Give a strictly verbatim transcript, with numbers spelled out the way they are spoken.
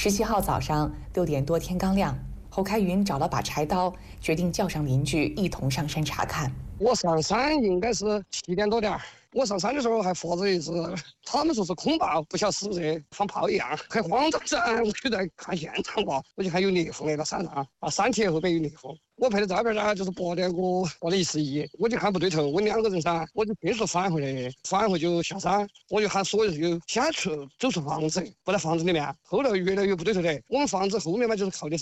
十七号早上六点多，天刚亮，侯开云找了把柴刀，决定叫上邻居一同上山查看。 我上山应该是七点多点儿。我上山的时候还发着一只，他们说是空炮，不晓得是不是放炮一样，很慌张噻。我就在看现场吧，我就看有裂缝那个山上，啊，山体后边有裂缝。我拍的照片呢，就是拔的我拔的一丝一，我就看不对头，问两个人噻，我就迅速返回来，返回就下山，我就喊所有人就先出走出房子，不在房子里面。后来越来越不对头的，我们房子后面嘛就是靠的